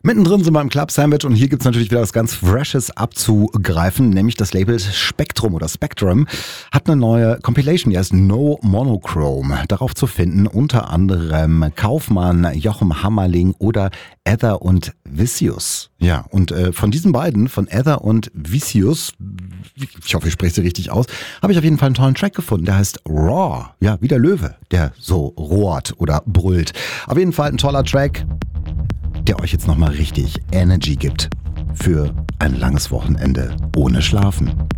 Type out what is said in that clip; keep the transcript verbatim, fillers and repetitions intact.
Mittendrin sind wir im Club Sandwich und hier gibt es natürlich wieder was ganz Freshes abzugreifen, nämlich das Label Spektrum oder Spectrum hat eine neue Compilation, die heißt No Monochrome. Darauf zu finden unter anderem Kaufmann, Jochen Hammerling oder Ether und Vicious. Ja, und äh, von diesen beiden, von Ether und Vicious, ich hoffe, ich spreche sie richtig aus, habe ich auf jeden Fall einen tollen Track gefunden, der heißt Raw. Ja, wie der Löwe, der so rohrt oder brüllt. Auf jeden Fall ein toller Track, der euch jetzt nochmal richtig Energy gibt für ein langes Wochenende ohne Schlafen.